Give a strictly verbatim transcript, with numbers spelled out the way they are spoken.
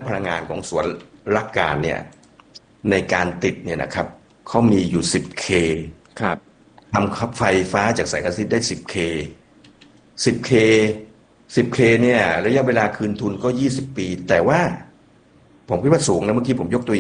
พลังงานของสวนรักการเนี่ยในการติดเนี่ยนะครับเขามีอยู่ สิบเคครับทำไฟฟ้าจากแสงอาทิตย์ได้ สิบเค สิบเค สิบเคเนี่ยระยะเวลาคืนทุนก็ยี่สิบปีแต่ว่าผมคิดว่าสูงนะเมื่อกี้ผมยกตัว